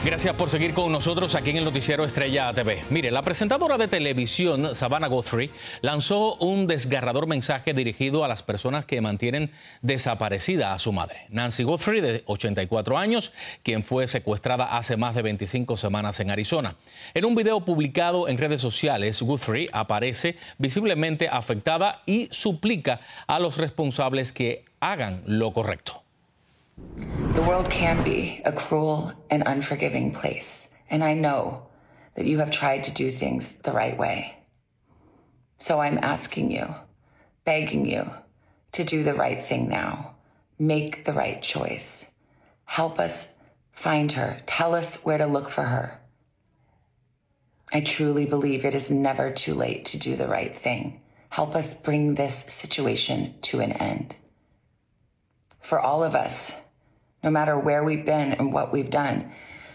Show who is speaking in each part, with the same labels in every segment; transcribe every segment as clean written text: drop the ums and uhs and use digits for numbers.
Speaker 1: Gracias por seguir con nosotros aquí en el noticiero Estrella TV. Mire, la presentadora de televisión Savannah Guthrie lanzó un desgarrador mensaje dirigido a las personas que mantienen desaparecida a su madre, Nancy Guthrie, de 84 años, quien fue secuestrada hace más de 25 semanas en Arizona. En un video publicado en redes sociales, Guthrie aparece visiblemente afectada y suplica a los responsables que hagan lo correcto.
Speaker 2: The world can be a cruel and unforgiving place, and I know that you have tried to do things the right way. So I'm asking you, begging you, to do the right thing now. Make the right choice. Help us find her. Tell us where to look for her. I truly believe it is never too late to do the right thing. Help us bring this situation to an end. For all of us, no matter where we've been and what we've done,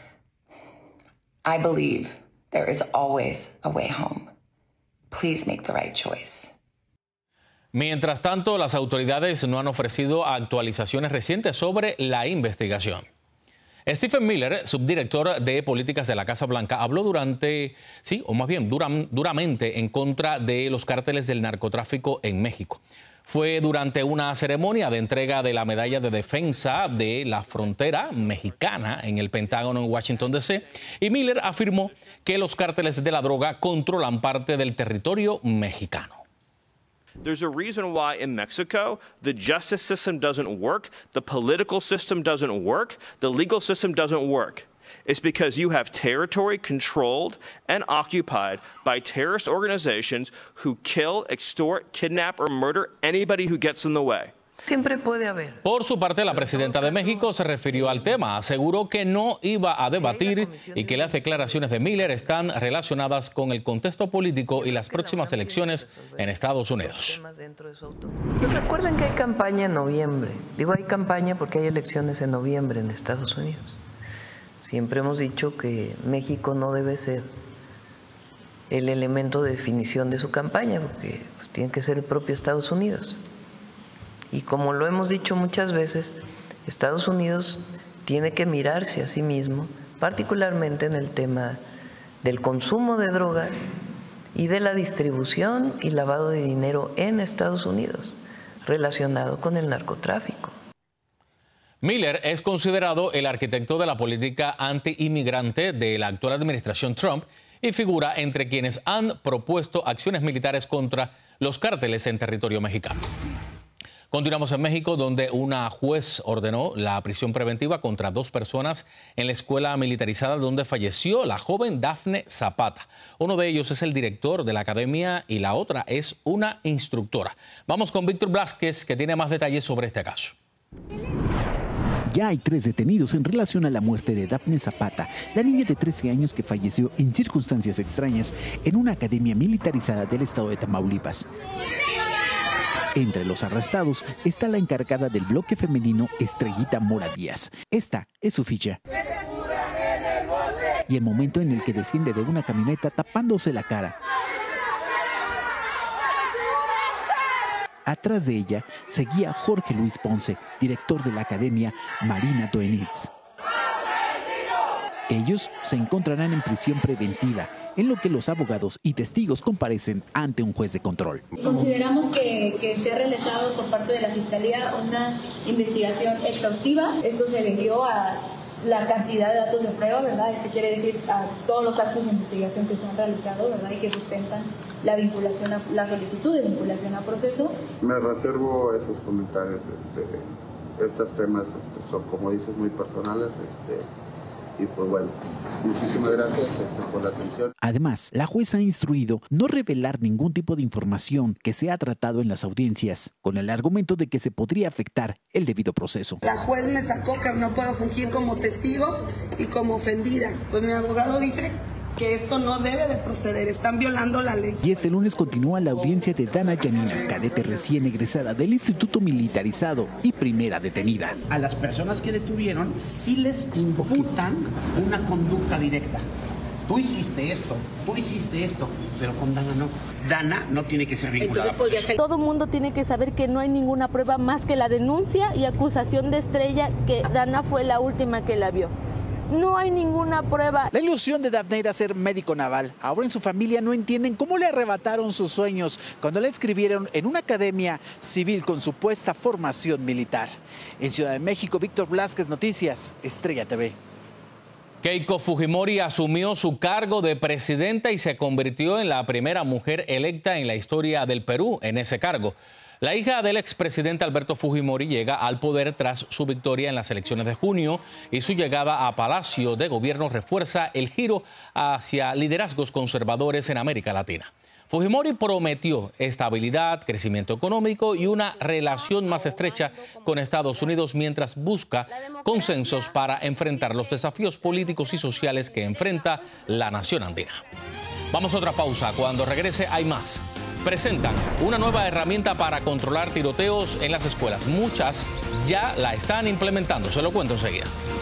Speaker 2: I believe there is always a way home. Please make the right choice.
Speaker 1: Mientras tanto, las autoridades no han ofrecido actualizaciones recientes sobre la investigación. Stephen Miller, subdirector de políticas de la Casa Blanca, habló duramente en contra de los cárteles del narcotráfico en México. Fue durante una ceremonia de entrega de la Medalla de Defensa de la Frontera Mexicana en el Pentágono en Washington, D.C., y Miller afirmó que los cárteles de la droga controlan parte del territorio mexicano.
Speaker 3: There's a reason why in Mexico the justice system doesn't work, the political system doesn't work, the legal system doesn't work. It's because you have territory controlled and occupied by terrorist organizations who kill, extort, kidnap, or murder anybody who gets in the way.
Speaker 4: Siempre puede haber.
Speaker 1: Por su parte, la presidenta de México se refirió al tema. Aseguró que no iba a debatir y que las declaraciones de Miller están relacionadas con el contexto político y las próximas elecciones en Estados Unidos.
Speaker 4: Recuerden que hay campaña en noviembre. Digo hay campaña porque hay elecciones en noviembre en Estados Unidos. Siempre hemos dicho que México no debe ser el elemento de definición de su campaña, porque pues, tiene que ser el propio Estados Unidos. Y como lo hemos dicho muchas veces, Estados Unidos tiene que mirarse a sí mismo, particularmente en el tema del consumo de drogas y de la distribución y lavado de dinero en Estados Unidos, relacionado con el narcotráfico.
Speaker 1: Miller es considerado el arquitecto de la política anti-inmigrante de la actual administración Trump y figura entre quienes han propuesto acciones militares contra los cárteles en territorio mexicano. Continuamos en México, donde una juez ordenó la prisión preventiva contra 2 personas en la escuela militarizada donde falleció la joven Dafne Zapata. Uno de ellos es el director de la academia y la otra es una instructora. Vamos con Víctor Blázquez, que tiene más detalles sobre este caso.
Speaker 5: Ya hay 3 detenidos en relación a la muerte de Dafne Zapata, la niña de 13 años que falleció en circunstancias extrañas en una academia militarizada del estado de Tamaulipas. Entre los arrestados está la encargada del bloque femenino Estrellita Mora Díaz. Esta es su ficha. Y el momento en el que desciende de una camioneta tapándose la cara. Atrás de ella seguía Jorge Luis Ponce, director de la academia Marina Toenitz. Ellos se encontrarán en prisión preventiva, en lo que los abogados y testigos comparecen ante un juez de control.
Speaker 6: Consideramos que se ha realizado por parte de la Fiscalía una investigación exhaustiva. Esto se debió a la cantidad de datos de prueba, ¿verdad? Esto quiere decir a todos los actos de investigación que se han realizado, ¿verdad? Y que sustentan la vinculación, la solicitud de vinculación a proceso. Me reservo esos comentarios. Estos temas son, como dices, muy personales. Y pues bueno, muchísimas gracias por la atención.
Speaker 5: Además, la jueza ha instruido no revelar ningún tipo de información que se ha tratado en las audiencias, con el argumento de que se podría afectar el debido proceso.
Speaker 7: La juez me sacó que no puedo fungir como testigo y como ofendida. Pues mi abogado dice que esto no debe de proceder, están violando la ley.
Speaker 5: Y este lunes continúa la audiencia de Dana Yanina, cadete recién egresada del Instituto Militarizado y primera detenida.
Speaker 8: A las personas que detuvieron sí les imputan una conducta directa. Tú hiciste esto, pero con Dana no. Dana no tiene que ser vinculada.
Speaker 6: Todo el mundo tiene que saber que no hay ninguna prueba más que la denuncia y acusación de Estrella, que Dana fue la última que la vio.
Speaker 9: No hay ninguna prueba.
Speaker 5: La ilusión de Dafne era ser médico naval. Ahora en su familia no entienden cómo le arrebataron sus sueños cuando la inscribieron en una academia civil con supuesta formación militar. En Ciudad de México, Víctor Blasquez, Noticias, Estrella TV.
Speaker 1: Keiko Fujimori asumió su cargo de presidenta y se convirtió en la primera mujer electa en la historia del Perú en ese cargo. La hija del expresidente Alberto Fujimori llega al poder tras su victoria en las elecciones de junio y su llegada a Palacio de Gobierno refuerza el giro hacia liderazgos conservadores en América Latina. Fujimori prometió estabilidad, crecimiento económico y una relación más estrecha con Estados Unidos mientras busca consensos para enfrentar los desafíos políticos y sociales que enfrenta la nación andina. Vamos a otra pausa. Cuando regrese hay más. Presentan una nueva herramienta para controlar tiroteos en las escuelas. Muchas ya la están implementando. Se lo cuento enseguida.